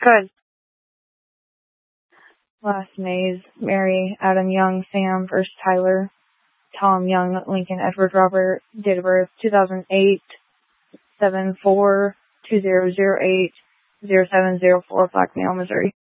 Good. Last names: Mary, Adam Young, Sam, first Tyler, Tom Young, Lincoln Edward Robert, date of birth 2008, 7/4/2008, 0704, Black male, Missouri.